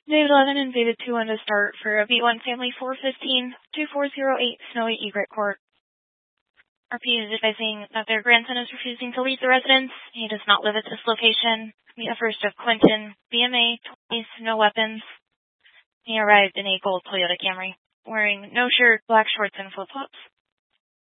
David 11 and David 2 on to start for a B1 family 415-2408 Snowy Egret Court. RP is advising that their grandson is refusing to leave the residence. He does not live at this location. Meet a first of Quentin, BMA, toys, no weapons. He arrived in a gold Toyota Camry, wearing no shirt, black shorts, and flip-flops.